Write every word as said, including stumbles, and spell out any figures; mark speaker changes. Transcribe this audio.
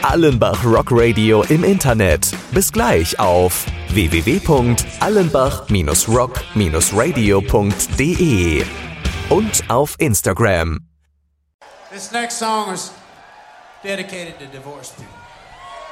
Speaker 1: Allenbach Rock Radio im Internet. Bis gleich auf w w w punkt allenbach rock radio punkt d e und auf Instagram.
Speaker 2: This next song is dedicated to divorced people.